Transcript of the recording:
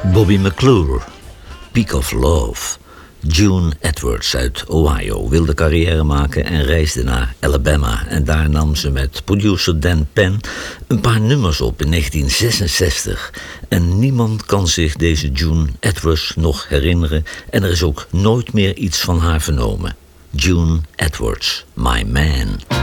Bobby McClure, Peak of Love. June Edwards uit Ohio wilde carrière maken en reisde naar Alabama. En daar nam ze met producer Dan Penn een paar nummers op in 1966. En niemand kan zich deze June Edwards nog herinneren. En er is ook nooit meer iets van haar vernomen. June Edwards, My Man.